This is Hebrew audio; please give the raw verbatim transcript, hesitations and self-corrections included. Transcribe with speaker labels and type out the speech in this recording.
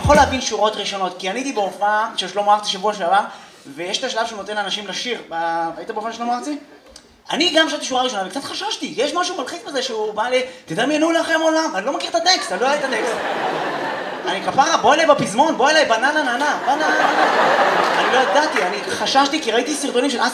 Speaker 1: יכול להבין שורות ראשונות, כי אני הייתי בהופעה של שלמה ארצי שבוע שעבר, ויש את השלב שהוא נותן לאנשים לשיר. היית בהופעה של שלמה ארצי? אני גם שרתי שורה ראשונה, וקצת חששתי, יש משהו מלחיץ בזה שהוא בא לי, תדמיינו לכם עולם, אני לא מכיר את הטקסט, אני לא יודע את הטקסט. אני כפרה, בוא אליי בפזמון, בוא אליי בננה ננה, בננה ננה. אני לא ידעתי, אני חששתי כי ראיתי סרטונים של